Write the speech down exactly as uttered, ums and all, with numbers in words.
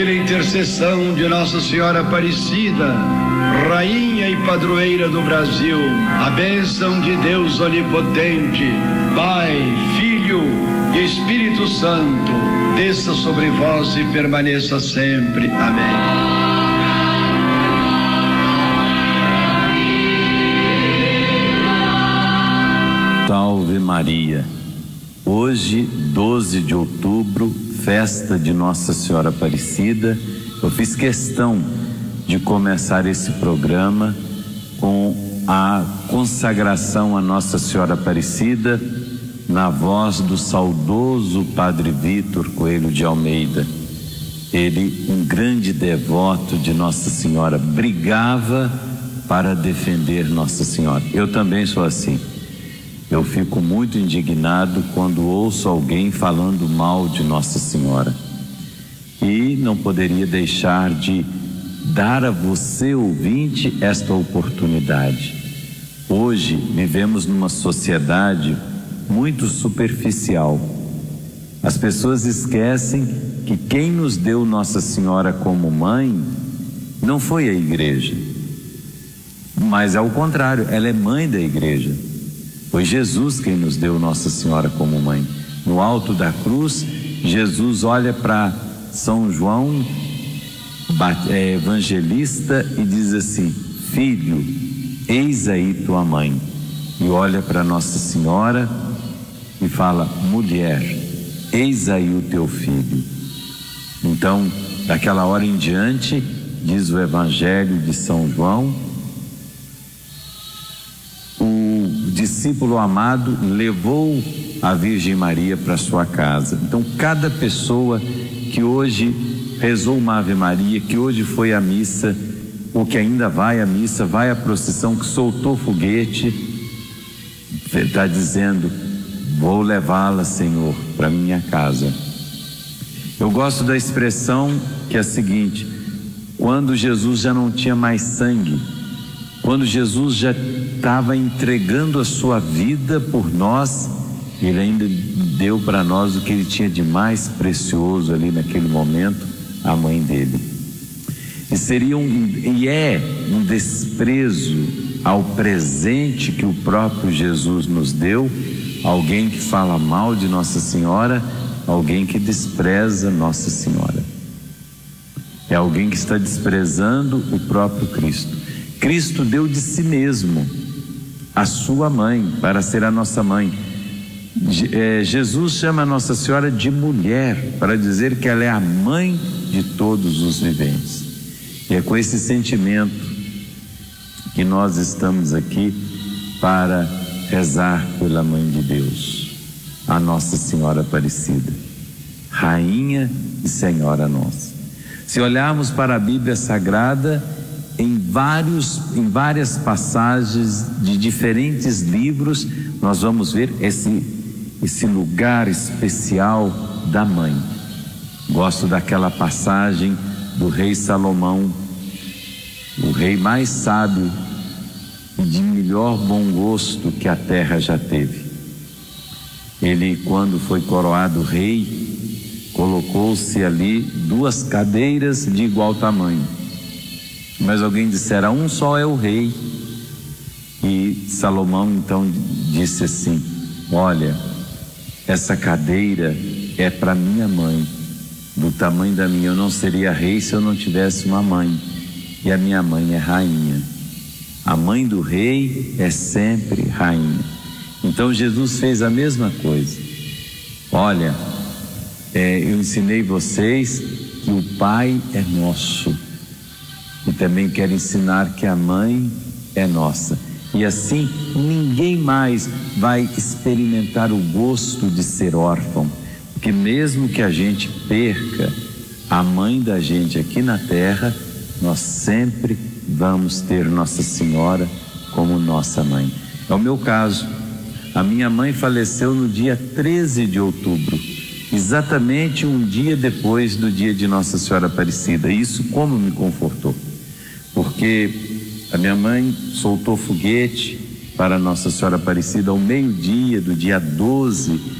pela intercessão de Nossa Senhora Aparecida, Rainha e Padroeira do Brasil, a bênção de Deus Onipotente, Pai, Filho e Espírito Santo, desça sobre vós e permaneça sempre. Amém. Salve Maria. Hoje, doze de outubro, festa de Nossa Senhora Aparecida, eu fiz questão de começar esse programa com a consagração a Nossa Senhora Aparecida na voz do saudoso Padre Vítor Coelho de Almeida. Ele, um grande devoto de Nossa Senhora, brigava para defender Nossa Senhora. Eu também sou assim. Eu fico muito indignado quando ouço alguém falando mal de Nossa Senhora. E não poderia deixar de dar a você, ouvinte, esta oportunidade. Hoje vivemos numa sociedade muito superficial. As pessoas esquecem que quem nos deu Nossa Senhora como mãe não foi a igreja, mas ao contrário, ela é mãe da igreja. Foi Jesus quem nos deu Nossa Senhora como mãe. No alto da cruz, Jesus olha para São João evangelista e diz assim: filho, eis aí tua mãe. E olha para Nossa Senhora e fala: mulher, eis aí o teu filho. Então, daquela hora em diante, diz o Evangelho de São João, o discípulo amado levou a Virgem Maria para sua casa. Então, cada pessoa que hoje rezou uma Ave Maria, que hoje foi à missa, ou que ainda vai à missa, vai à procissão, que soltou foguete, está dizendo: vou levá-la, Senhor, para minha casa. Eu gosto da expressão que é a seguinte: quando Jesus já não tinha mais sangue, quando Jesus já estava entregando a sua vida por nós, ele ainda deu para nós o que ele tinha de mais precioso ali naquele momento, a mãe dele. E seria um, e é um desprezo ao presente que o próprio Jesus nos deu, alguém que fala mal de Nossa Senhora, alguém que despreza Nossa Senhora. É alguém que está desprezando o próprio Cristo. Cristo deu de si mesmo a sua mãe para ser a nossa mãe. É, Jesus chama a Nossa Senhora de mulher para dizer que ela é a mãe de todos os viventes. E é com esse sentimento que nós estamos aqui para rezar pela Mãe de Deus, a Nossa Senhora Aparecida, Rainha e Senhora nossa. Se olharmos para a Bíblia Sagrada, em vários, em várias passagens de diferentes livros, nós vamos ver esse, esse lugar especial da mãe. Gosto daquela passagem do rei Salomão, o rei mais sábio e de melhor bom gosto que a terra já teve. Ele, quando foi coroado rei, colocou-se ali duas cadeiras de igual tamanho. Mas alguém dissera: um só é o rei. E Salomão então disse assim: olha, essa cadeira é para minha mãe, do tamanho da minha. Eu não seria rei se eu não tivesse uma mãe, e a minha mãe é rainha. A mãe do rei é sempre rainha. Então Jesus fez a mesma coisa. Olha, é, eu ensinei vocês que o Pai é nosso, e também quero ensinar que a mãe é nossa. E assim ninguém mais vai experimentar o gosto de ser órfão, porque mesmo que a gente perca a mãe da gente aqui na terra, nós sempre vamos ter Nossa Senhora como nossa mãe. É o meu caso. A minha mãe faleceu no dia treze de outubro, exatamente um dia depois do dia de Nossa Senhora Aparecida. Isso como me confortou, porque a minha mãe soltou foguete para Nossa Senhora Aparecida ao meio-dia do dia doze